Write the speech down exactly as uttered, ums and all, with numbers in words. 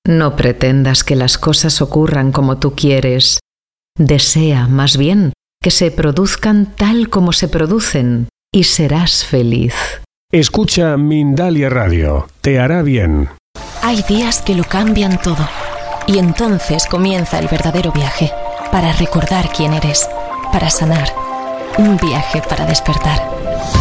No pretendas que las cosas ocurran como tú quieres. Desea, más bien, que se produzcan tal como se producen y serás feliz. Escucha Mindalia Radio. Te hará bien. Hay días que lo cambian todo. Y entonces comienza el verdadero viaje. Para recordar quién eres. Para sanar. Un viaje para despertar.